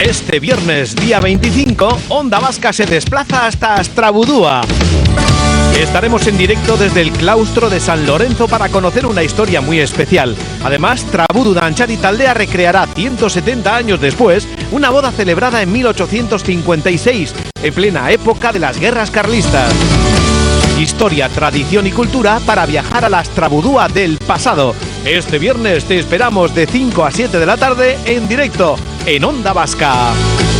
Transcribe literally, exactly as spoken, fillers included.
Este viernes, día veinticinco, Onda Vasca se desplaza hasta Astrabudúa. Estaremos en directo desde el claustro de San Lorenzo para conocer una historia muy especial. Además, Trabudu Danchadi Taldea recreará ciento setenta años después una boda celebrada en mil ochocientos cincuenta y seis, en plena época de las guerras carlistas. Historia, tradición y cultura para viajar a la Astrabudúa del pasado. Este viernes te esperamos de cinco a siete de la tarde en directo en Onda Vasca.